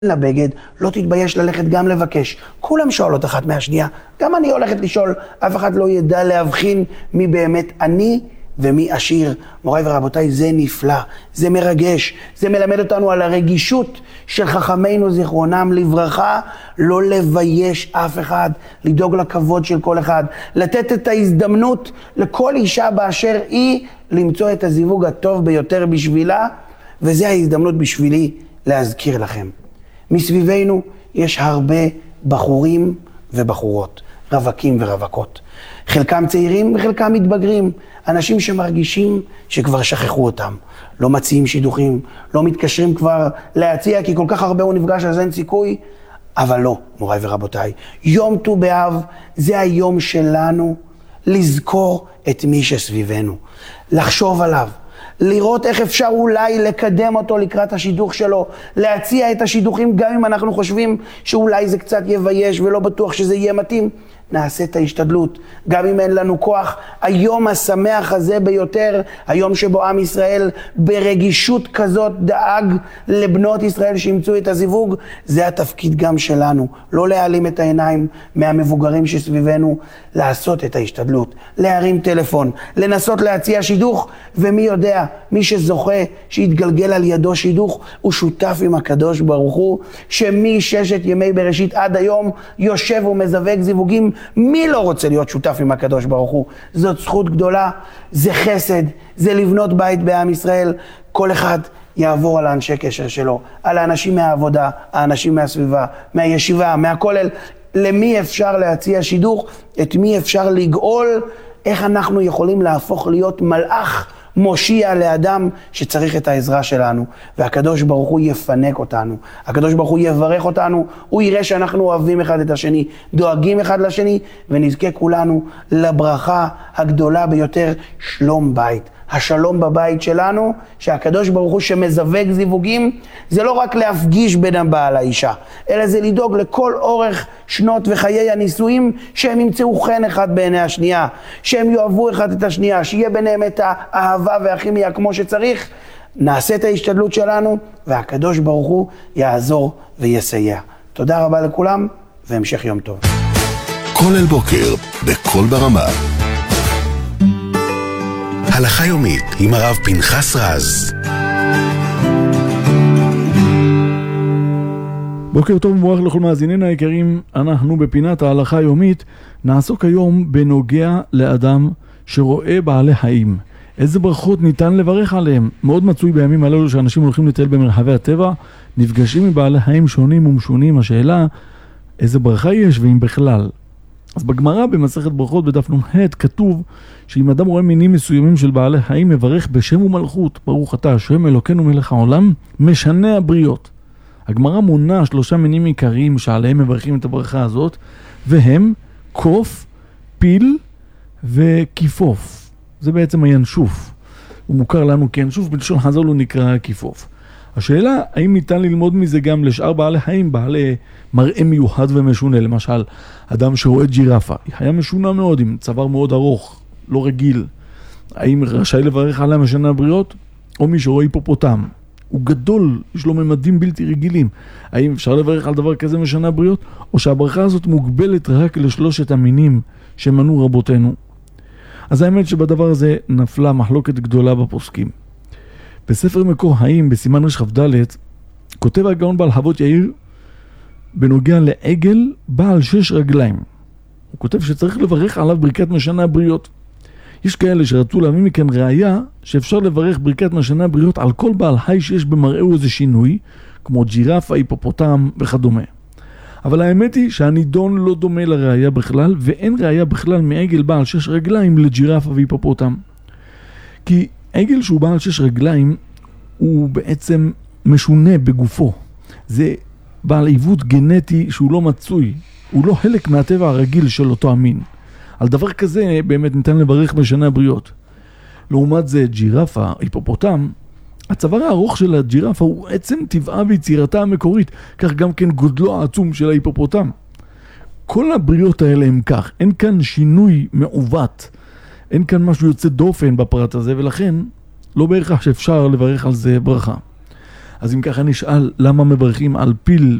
לבגד, לא תתבייש ללכת גם לבקש. כולם שואלות אחת מהשנייה, גם אני הולכת לשאול, אף אחד לא ידע להבחין מי באמת אני ומי עשיר. מוריי ורבותיי, זה נפלא, זה מרגש, זה מלמד אותנו על הרגישות של חכמינו זיכרונם לברכה, לא לבייש אף אחד, לדאוג לכבוד של כל אחד, לתת את ההזדמנות לכל אישה באשר היא, למצוא את הזיווג הטוב ביותר בשבילה, וזה ההזדמנות בשבילי להזכיר לכם. מסביבנו יש הרבה בחורים ובחורות, רווקים ורווקות. חלקם צעירים וחלקם מתבגרים. אנשים שמרגישים שכבר שכחו אותם. לא מציעים שידוכים, לא מתקשרים כבר להציע, כי כל כך הרבה הוא נפגש, אז אין סיכוי. אבל לא, מוריי ורבותיי, יום ט"ו באב זה היום שלנו לזכור את מי שסביבנו. לחשוב עליו. לראות איך אפשר אולי לקדם אותו לקראת השידוך שלו, להציע את השידוכים גם אם אנחנו חושבים שאולי זה קצת יבייש ולא בטוח שזה יהיה מתאים. נעשה את ההשתדלות, גם אם אין לנו כוח. היום השמח הזה ביותר, היום שבו עם ישראל ברגישות כזאת דאג לבנות ישראל שימצאו את הזיווג, זה התפקיד גם שלנו. לא להעלים את העיניים מהמבוגרים שסביבנו, לעשות את ההשתדלות, להרים טלפון, לנסות להציע שידוך, ומי יודע, מי שזוכה שיתגלגל על ידו שידוך, הוא שותף עם הקדוש ברוך הוא, שמששת ימי בראשית עד היום יושב ומזווג זיווגים. מי לא רוצה להיות שותף עם הקדוש ברוך הוא? זאת זכות גדולה, זה חסד, זה לבנות בית בעם ישראל. כל אחד יעבור על האנשי קשר שלו, על האנשים מהעבודה, האנשים מהסביבה, מהישיבה, מהכולל. למי אפשר להציע שידוך? את מי אפשר לגאול? איך אנחנו יכולים להפוך להיות מלאך מושיע לאדם שצריך את העזרה שלנו, והקדוש ברוך הוא יפנק אותנו, הקדוש ברוך הוא יברך אותנו, הוא יראה שאנחנו אוהבים אחד את השני, דואגים אחד לשני, ונזכה כולנו לברכה הגדולה ביותר, שלום בית. השלום בבית שלנו, שהקדוש ברוך הוא שמזווג זיווגים, זה לא רק להפגיש בין הבעל לאישה, אלא זה לדאוג לכל אורך שנות וחיי הנישואים, שהם ימצאו חן אחד בעיני השנייה, שהם יאהבו אחד את השנייה, שיהיה ביניהם את האהבה והכימיה כמו שצריך. נעשה את ההשתדלות שלנו, והקדוש ברוך הוא יעזור ויסייע. תודה רבה לכולם, והמשך יום טוב. כולל בוקר, בכל ברמה. הלכה יומית עם הרב פנחס רז. בוקר טוב ומבורך לכל מאזיננו היקרים. אנחנו בפינת ההלכה היומית נעסוק היום בנוגע לאדם שרואה בעלי חיים. איזה ברכות ניתן לברך עליהם? מאוד מצוי בימים הללו שאנשים הולכים לטייל במרחבי הטבע, נפגשים עם בעלי חיים שונים ומשונים. השאלה, איזה ברכה יש ואם בכלל? אז בגמרא במסכת ברכות בדף נ"ח כתוב שאם אדם רואה מינים מסוימים של בעלי חיים, מברך בשם ומלכות, ברוך אתה השם אלוקינו מלך העולם משנה הבריות. הגמרא מונה 3 מינים עיקריים שעליהם מברכים את הברכה הזאת, והם קוף, פיל וכיפוף. זה בעצם הינשוף. הוא מוכר לנו כינשוף, בלשון חז"ל הוא נקרא כיפוף. השאלה, האם ניתן ללמוד מזה גם לשאר בעלי חיים, בעלי מראה מיוחד ומשונה? למשל, אדם שרואה ג'ירפה, היא חיה משונה מאוד, עם צוואר מאוד ארוך, לא רגיל. האם רשאי לברך עליה משנה הבריות? או מי שרואה היפופוטם, הוא גדול, יש לו ממדים בלתי רגילים. האם אפשר לברך על דבר כזה משנה הבריות? או שהברכה הזאת מוגבלת רק לשלושת המינים שמנו רבותינו? אז האמת שבדבר הזה נפלה מחלוקת גדולה בפוסקים. בספר מקור חיים, בסימן רשכ"ד, כותב הגאון בעל חוות יאיר בנוגע לעגל בעל 6 רגליים. הוא כותב שצריך לברך עליו ברכת משנה הבריות. יש כאלה שרצו להביא מכאן ראיה שאפשר לברך ברכת משנה הבריות על כל בעל חי שיש במראהו איזה שינוי, כמו ג'ירפה, היפופוטם וכדומה. אבל האמת היא שהנידון לא דומה לראיה בכלל, ואין ראיה בכלל מעגל בעל 6 רגליים לג'ירפה והיפופוטם. כי עגל שהוא בעל 6 רגליים הוא בעצם משונה בגופו. זה בעל עיוות גנטי שהוא לא מצוי, הוא לא חלק מהטבע הרגיל של אותו המין. על דבר כזה באמת ניתן לברך משנה הבריות. לעומת זה ג'ירפה, היפופוטם, הצוואר הארוך של הג'ירפה הוא עצם טבעה ויצירתה המקורית, כך גם כן גודלו העצום של ההיפופוטם. כל הבריות האלה הם כך, אין כאן שינוי מעוות, אין כאן משהו יוצא דופן בפרט הזה, ולכן לא בהכרח שאפשר לברך על זה ברכה. אז אם ככה נשאל, למה מברכים על פיל